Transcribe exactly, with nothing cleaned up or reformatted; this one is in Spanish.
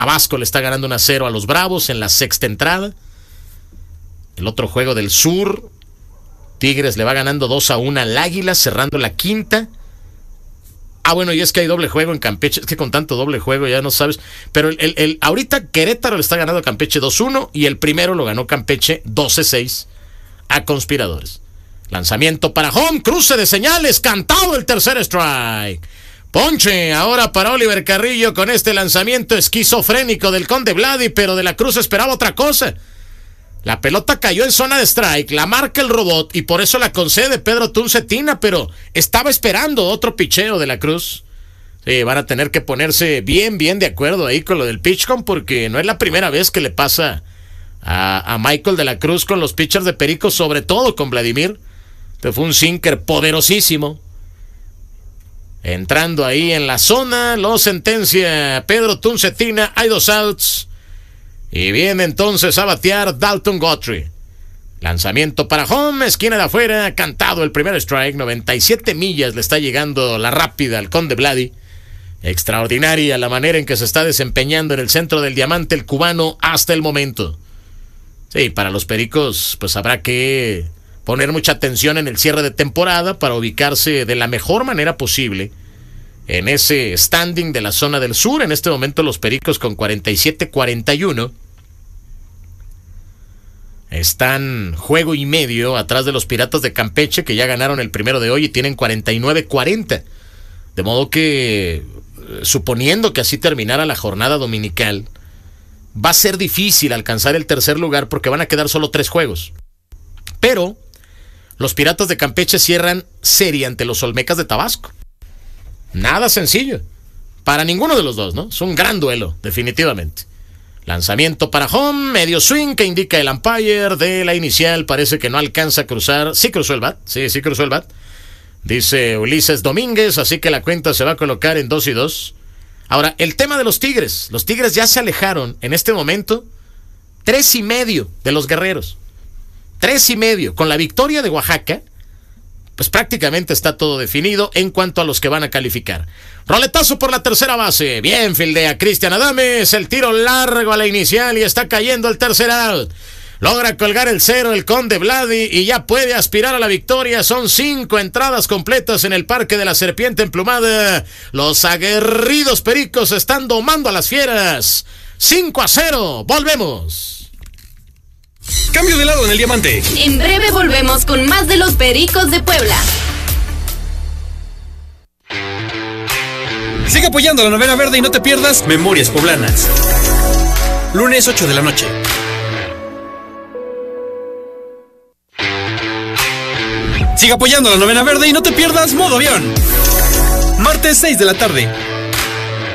Abasco le está ganando uno a cero a los Bravos en la sexta entrada. El otro juego del sur, Tigres le va ganando dos a uno al Águila, cerrando la quinta. Ah, bueno, y es que hay doble juego en Campeche. Es que con tanto doble juego ya no sabes. Pero el, el, el ahorita Querétaro le está ganando a Campeche dos uno y el primero lo ganó Campeche doce seis a Conspiradores. Lanzamiento para home, cruce de señales, cantado el tercer strike. Ponche ahora para Oliver Carrillo con este lanzamiento esquizofrénico del Conde Vladi, pero de la Cruz esperaba otra cosa. La pelota cayó en zona de strike, la marca el robot y por eso la concede Pedro Tuncetina, pero estaba esperando otro picheo de la Cruz. Sí, van a tener que ponerse bien, bien de acuerdo ahí con lo del PitchCom, porque no es la primera vez que le pasa a, a Michael de la Cruz con los pitchers de Pericos, sobre todo con Vladimir. Este fue un sinker poderosísimo. Entrando ahí en la zona, lo sentencia Pedro Tuncetina, hay dos outs. Y viene entonces a batear Dalton Guthrie. Lanzamiento para home, esquina de afuera, cantado el primer strike, noventa y siete millas le está llegando la rápida al Conde Vladi. Extraordinaria la manera en que se está desempeñando en el centro del diamante el cubano hasta el momento. Sí, para los Pericos pues habrá que poner mucha atención en el cierre de temporada para ubicarse de la mejor manera posible en ese standing de la zona del sur. En este momento los Pericos con cuarenta y siete cuarenta y uno están juego y medio atrás de los Piratas de Campeche, que ya ganaron el primero de hoy y tienen cuarenta y nueve cuarenta. De modo que, suponiendo que así terminara la jornada dominical, va a ser difícil alcanzar el tercer lugar porque van a quedar solo tres juegos. Pero los Piratas de Campeche cierran serie ante los Olmecas de Tabasco. Nada sencillo para ninguno de los dos, ¿no? Es un gran duelo, definitivamente. Lanzamiento para home, medio swing que indica el umpire de la inicial. Parece que no alcanza a cruzar. Sí cruzó el bat, sí, sí cruzó el bat, dice Ulises Domínguez, así que la cuenta se va a colocar en dos y dos. Ahora, el tema de los Tigres. Los Tigres ya se alejaron en este momento tres y medio de los Guerreros. Tres y medio. Con la victoria de Oaxaca, pues prácticamente está todo definido en cuanto a los que van a calificar. Roletazo por la tercera base. Bien fildea Cristian Adames. El tiro largo a la inicial y está cayendo el tercer out. Logra colgar el cero el Conde Vladi y ya puede aspirar a la victoria. Son cinco entradas completas en el Parque de la Serpiente Emplumada. Los aguerridos Pericos están domando a las fieras. cinco a cero. Volvemos. Cambio de lado en el diamante. En breve volvemos con más de los Pericos de Puebla. Sigue apoyando a la novena verde y no te pierdas Memorias Poblanas. Lunes ocho de la noche. Sigue apoyando a la novena verde y no te pierdas Modo Avión. Martes seis de la tarde.